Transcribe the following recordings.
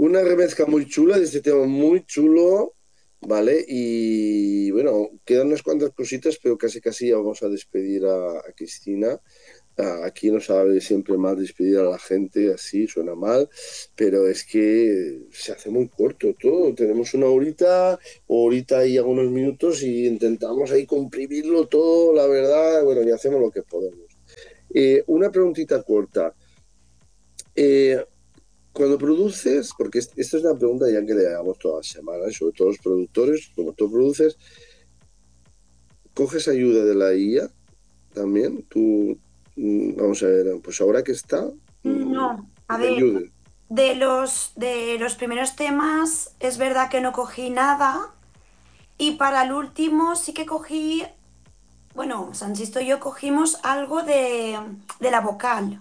Una remezcla muy chula de este tema muy chulo, ¿vale? Y bueno, quedan unas cuantas cositas, pero casi casi ya vamos a despedir a Cristina. Aquí no sabe siempre mal despedir a la gente, así suena mal, pero es que se hace muy corto todo. Tenemos una horita, horita y algunos minutos y intentamos ahí comprimirlo todo, la verdad, bueno, y hacemos lo que podemos. Una preguntita corta. Eh, Cuando produces, porque esta es una pregunta ya que le hagamos todas las semanas, sobre todo los productores, como tú produces, ¿coges ayuda de la IA también? Tú, vamos a ver, pues ahora que está, No, que a te ver, ayude. de los primeros temas es verdad que no cogí nada y para el último sí que cogí, bueno, Sanchisto y yo cogimos algo de la vocal,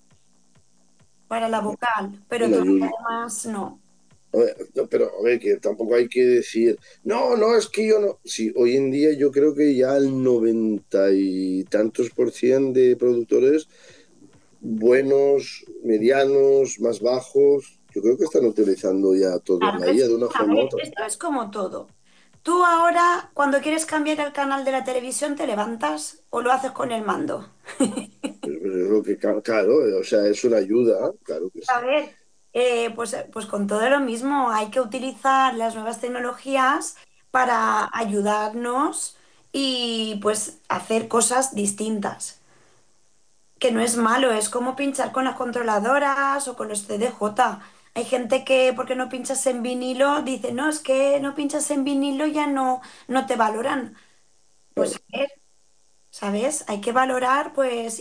para la vocal, pero Una todo lo ayuda. demás no. A ver, no, pero a ver, que tampoco hay que decir, no, no, es que yo no. Sí, hoy en día yo creo que ya el 90 y tantos % de productores buenos, medianos, más bajos, yo creo que están utilizando ya todos Claro, la IA de una a forma u ver, otra. esto es como todo. Tú ahora, cuando quieres cambiar el canal de la televisión, te levantas o lo haces con el mando. Pues es lo que, claro, o sea, es una ayuda, claro que A sí. ver, pues con todo lo mismo, hay que utilizar las nuevas tecnologías para ayudarnos y pues hacer cosas distintas. Que no es malo, es como pinchar con las controladoras o con los CDJ. Hay gente que porque no pinchas en vinilo dice, no, es que no pinchas en vinilo ya no te valoran. Pues Claro. a ver, ¿sabes? Hay que valorar pues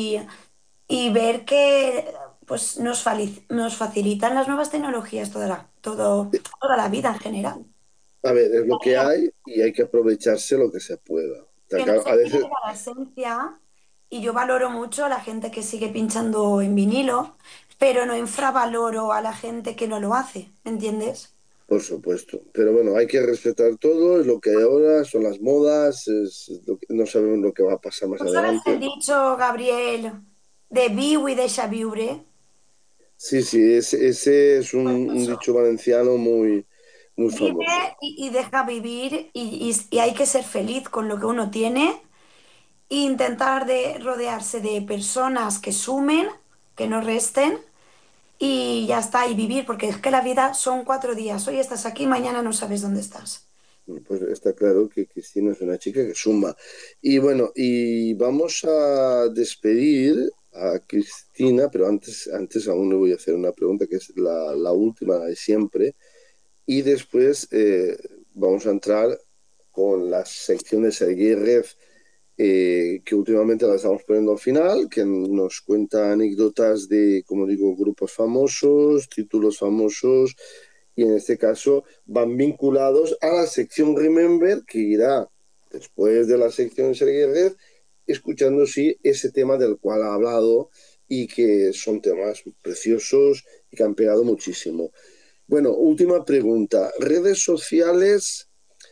y ver que pues nos facilitan las nuevas tecnologías toda la vida en general. A ver, es lo que hay y hay que aprovecharse lo que se pueda. Está Que no claro, se a veces, pierda la esencia y yo valoro mucho a la gente que sigue pinchando en vinilo, pero no infravaloro a la gente que no lo hace, ¿me entiendes? por supuesto, pero bueno, hay que respetar todo, es lo que hay ahora, son las modas, no sabemos lo que va a pasar más ¿Tú sabes el adelante. dicho, Gabriel, de viu y deixa viure? Sí, sí, ese es un, Pues un eso, dicho valenciano muy, muy vive famoso. y deja vivir y hay que ser feliz con lo que uno tiene e intentar de rodearse de personas que sumen, que no resten y ya está, y vivir, porque es que la vida son 4 días. Hoy estás aquí, mañana no sabes dónde estás. Pues está claro que Cristina es una chica que suma. Y bueno, y vamos a despedir a Cristina, pero antes aún le voy a hacer una pregunta que es la última la de siempre. Y después vamos a entrar con la sección de Sergei Ref, que últimamente la estamos poniendo al final, que nos cuenta anécdotas de, como digo, grupos famosos, títulos famosos, y en este caso van vinculados a la sección Remember, que irá después de la sección Sergei Ref, escuchando sí ese tema del cual ha hablado y que son temas preciosos y que han pegado muchísimo. Bueno, última pregunta. ¿Redes sociales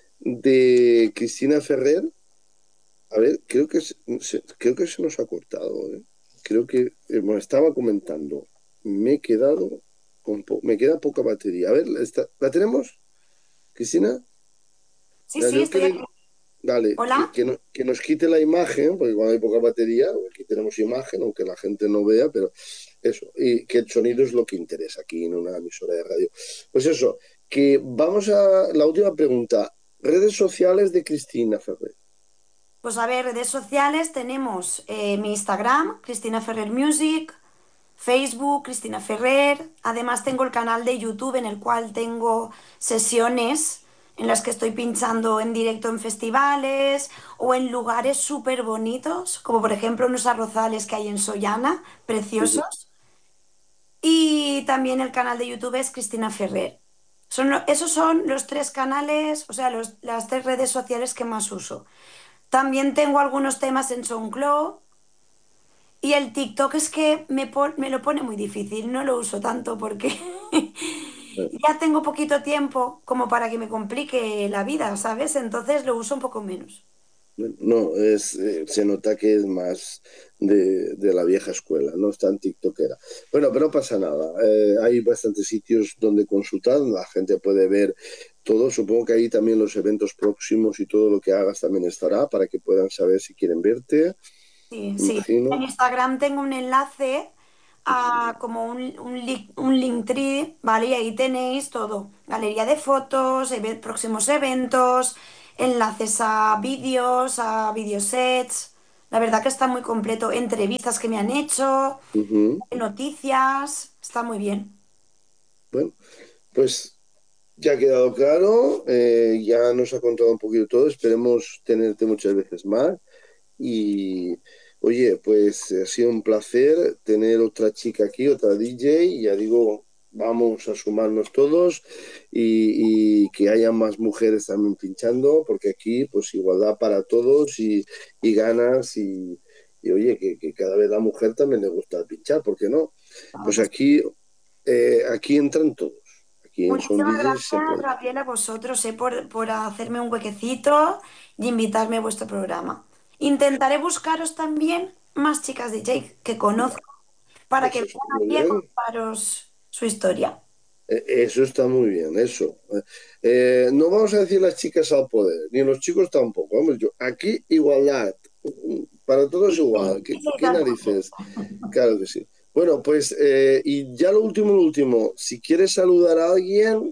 de Cristina Ferrer? A ver, creo que se nos ha cortado, ¿eh? Creo que, bueno, estaba comentando. Me he quedado me queda poca batería. A ver, ¿la tenemos, Cristina? Sí, Mira, sí, yo que estoy aquí. dale, Hola. que nos quite la imagen, porque cuando hay poca batería, aquí tenemos imagen, aunque la gente no vea, pero eso, y que el sonido es lo que interesa aquí en una emisora de radio. Pues eso, que vamos a la última pregunta. Redes sociales de Cristina Ferrer. Pues a ver, redes sociales tenemos mi Instagram, Cristina Ferrer Music, Facebook, Cristina Ferrer. Además tengo el canal de YouTube en el cual tengo sesiones en las que estoy pinchando en directo en festivales o en lugares súper bonitos, como por ejemplo unos arrozales que hay en Sollana, Ujú. preciosos. Y también el canal de YouTube es Cristina Ferrer. Esos son los tres canales, o sea, las tres redes sociales que más uso. También tengo algunos temas en SoundCloud y el TikTok es que me lo pone muy difícil, no lo uso tanto porque ya tengo poquito tiempo como para que me complique la vida, ¿sabes? Entonces lo uso un poco menos. Bueno, no, se nota que es más de la vieja escuela, no es tan tiktokera. Bueno, pero no pasa nada. Hay bastantes sitios donde consultar, la gente puede ver todo. Supongo que ahí también los eventos próximos y todo lo que hagas también estará para que puedan saber si quieren verte, Sí, sí. En imagino. Instagram tengo un enlace a como un Linktree, ¿vale? Y ahí tenéis todo. Galería de fotos, próximos eventos, enlaces a videosets. La verdad que está muy completo. Entrevistas que me han hecho, Ujú. noticias. Está muy bien. Bueno, pues ya ha quedado claro, ya nos ha contado un poquito todo. Esperemos tenerte muchas veces más. Y oye, pues ha sido un placer tener otra chica aquí, otra DJ. Y ya digo, vamos a sumarnos todos y que haya más mujeres también pinchando, porque aquí pues igualdad para todos y ganas y oye, que cada vez la mujer también le gusta pinchar, ¿por qué no? Bueno, Pues pues aquí entran todos. Aquí en Son muchísimas DJs se gracias, puede. Gabriela, a vosotros, por hacerme un huequecito y invitarme a vuestro programa. Intentaré buscaros también más chicas DJ que conozco para que Eso está vengan muy aquí a bien. contaros su historia. Eso está muy bien, eso. No vamos a decir las chicas al poder, ni los chicos tampoco. Vamos, aquí igualdad, para todos igual. ¿Qué, Sí, qué tal cual. narices? Claro que sí. Bueno, pues, y ya lo último, si quieres saludar a alguien,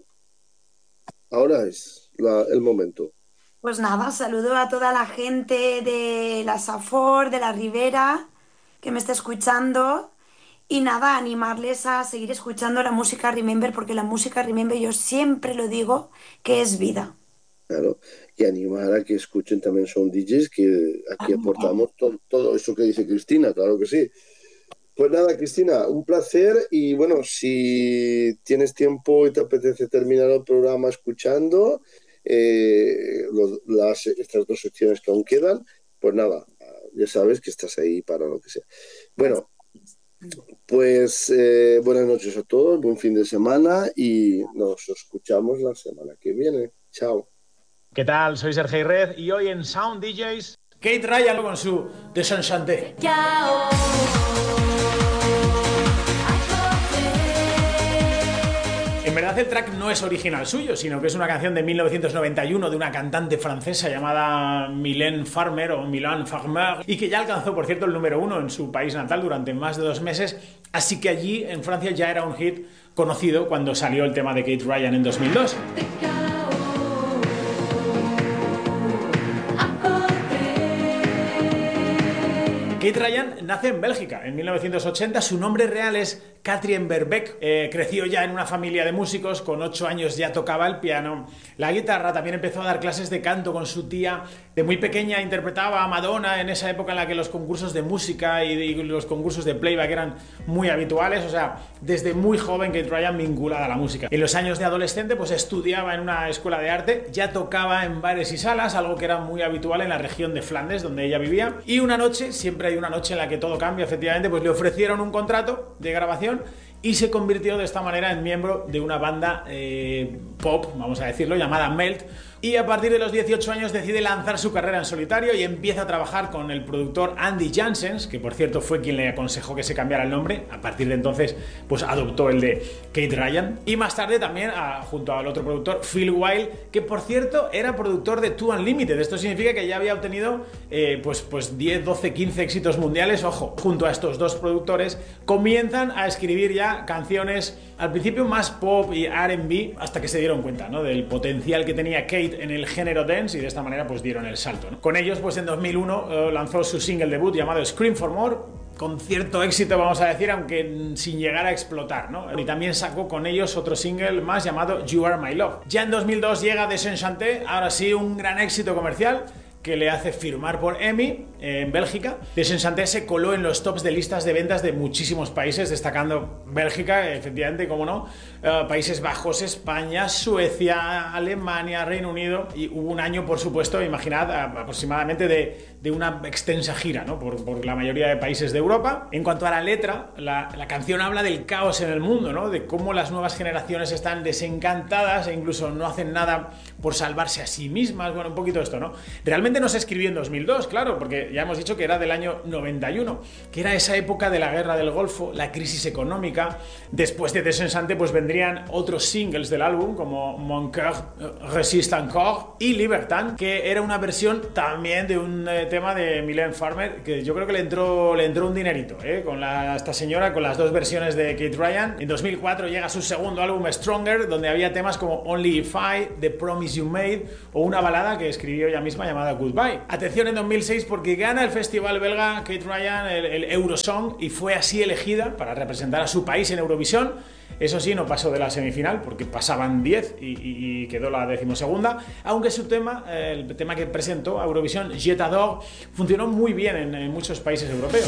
ahora es el momento. Pues nada, saludo a toda la gente de la Safor, de la Ribera, que me está escuchando. Y nada, animarles a seguir escuchando la música Remember, porque la música Remember, yo siempre lo digo, que es vida. Claro, y animar a que escuchen también Son DJs, que aquí aportamos todo eso que dice Cristina, claro que sí. Pues nada, Cristina, un placer y bueno, si tienes tiempo y te apetece terminar el programa escuchando estas dos secciones que aún quedan, pues nada, ya sabes que estás ahí para lo que sea. Muchas Bueno, gracias. pues buenas noches a todos, buen fin de semana y nos escuchamos la semana que viene. Chao. ¿Qué tal? Soy Sergei Red y hoy en Sound DJs, Kate Ryan con su Desenchanté. En verdad el track no es original suyo, sino que es una canción de 1991 de una cantante francesa llamada Mylène Farmer o Mylène Farmer y que ya alcanzó, por cierto, el número uno en su país natal durante más de 2 meses, así que allí en Francia ya era un hit conocido cuando salió el tema de Kate Ryan en 2002. Kate Ryan nace en Bélgica en 1980. Su nombre real es Katrien Verbeek. Creció ya en una familia de músicos. Con 8 años ya tocaba el piano, la guitarra. También empezó a dar clases de canto con su tía. De muy pequeña interpretaba a Madonna en esa época en la que los concursos de música y los concursos de playback eran muy habituales. O sea, desde muy joven Kate Ryan vinculada a la música. En los años de adolescente pues estudiaba en una escuela de arte. Ya tocaba en bares y salas, algo que era muy habitual en la región de Flandes donde ella vivía. Y una noche, siempre hay una noche en la que todo cambia, efectivamente, pues le ofrecieron un contrato de grabación y se convirtió de esta manera en miembro de una banda pop, vamos a decirlo, llamada Melt. Y a partir de los 18 años decide lanzar su carrera en solitario y empieza a trabajar con el productor Andy Janssens, que por cierto fue quien le aconsejó que se cambiara el nombre. A partir de entonces pues adoptó el de Kate Ryan. Y más tarde también junto al otro productor Phil Wilde, que por cierto era productor de Two Unlimited. Esto significa que ya había obtenido pues 10, 12, 15 éxitos mundiales. Ojo, junto a estos dos productores comienzan a escribir ya canciones al principio más pop y R&B, hasta que se dieron cuenta, ¿no?, del potencial que tenía Kate en el género dance y de esta manera pues dieron el salto, ¿no? Con ellos pues en 2001 lanzó su single debut llamado Scream for More, con cierto éxito vamos a decir, aunque sin llegar a explotar, ¿no? Y también sacó con ellos otro single más llamado You Are My Love. Ya en 2002 llega Desenchanté, ahora sí un gran éxito comercial que le hace firmar por EMI en Bélgica. Desenchanté se coló en los tops de listas de ventas de muchísimos países, destacando Bélgica, efectivamente, como no, Países Bajos, España, Suecia, Alemania, Reino Unido, y hubo un año, por supuesto, imaginad, aproximadamente de una extensa gira, ¿no?, por la mayoría de países de Europa. En cuanto a la letra, la canción habla del caos en el mundo, ¿no?, de cómo las nuevas generaciones están desencantadas e incluso no hacen nada por salvarse a sí mismas, bueno, un poquito esto, ¿no? Realmente Obviamente no se escribió en 2002, claro, porque ya hemos dicho que era del año 91, que era esa época de la guerra del Golfo, la crisis económica. Después de Desenchanté pues vendrían otros singles del álbum como Mon Cœur Résiste Encore y Libertin, que era una versión también de un tema de Mylène Farmer, que yo creo que le entró un dinerito, con esta señora, con las dos versiones de Kate Ryan. En 2004 llega su segundo álbum Stronger, donde había temas como Only If I, The Promise You Made o una balada que escribió ella misma llamada Goodbye. Atención en 2006 porque gana el festival belga Kate Ryan el Eurosong y fue así elegida para representar a su país en Eurovisión. Eso sí, no pasó de la semifinal porque pasaban 10 y quedó la 12ª, aunque su tema, el tema que presentó a Eurovisión, Je t'adore, funcionó muy bien en muchos países europeos.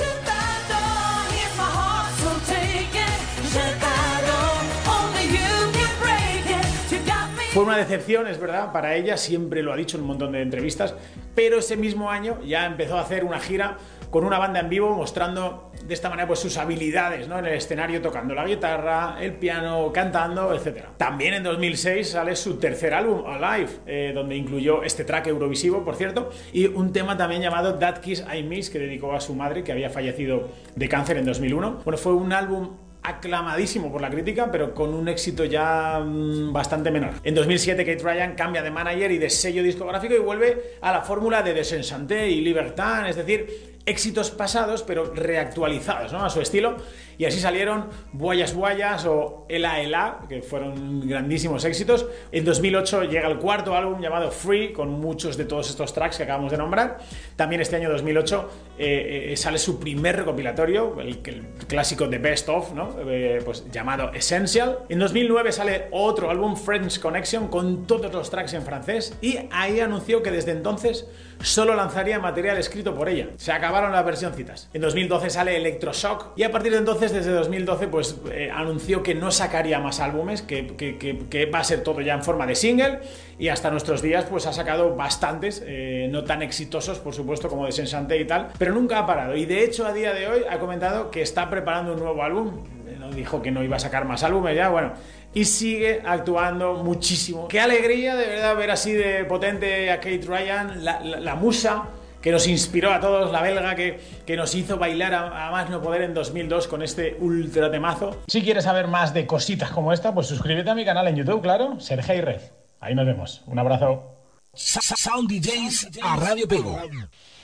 Fue una decepción, es verdad, para ella, siempre lo ha dicho en un montón de entrevistas, pero ese mismo año ya empezó a hacer una gira con una banda en vivo mostrando de esta manera pues sus habilidades, ¿no?, en el escenario, tocando la guitarra, el piano, cantando, etc. También en 2006 sale su tercer álbum, Alive, donde incluyó este track eurovisivo, por cierto, y un tema también llamado That Kiss I Miss, que dedicó a su madre, que había fallecido de cáncer en 2001. Bueno, fue un álbum aclamadísimo por la crítica, pero con un éxito ya bastante menor. En 2007 Kate Ryan cambia de manager y de sello discográfico y vuelve a la fórmula de Desenchanté y Libertin, es decir, éxitos pasados pero reactualizados, ¿no?, a su estilo, y así salieron Boyas Boyas o Ela Ela, que fueron grandísimos éxitos. En 2008 llega el cuarto álbum llamado Free, con muchos de todos estos tracks que acabamos de nombrar. También este año 2008 sale su primer recopilatorio, el clásico The Best Of, ¿no?, pues llamado Essential. En 2009 sale otro álbum, French Connection, con todos los tracks en francés, y ahí anunció que desde entonces solo lanzaría material escrito por ella. Se acabaron las versioncitas. En 2012 sale Electroshock y a partir de entonces, desde 2012, pues anunció que no sacaría más álbumes, que va a ser todo ya en forma de single, y hasta nuestros días pues ha sacado bastantes, no tan exitosos por supuesto como Desenchanté y tal, pero nunca ha parado, y de hecho a día de hoy ha comentado que está preparando un nuevo álbum. No dijo que no iba a sacar más álbumes ya, bueno, y sigue actuando muchísimo. Qué alegría de verdad ver así de potente a Kate Ryan, la musa que nos inspiró a todos, la belga que nos hizo bailar a más no poder en 2002 con este ultra temazo. Si quieres saber más de cositas como esta, pues suscríbete a mi canal en YouTube, claro, Sergei Red. Ahí nos vemos. Un abrazo. Sound DJs a Radio Pego.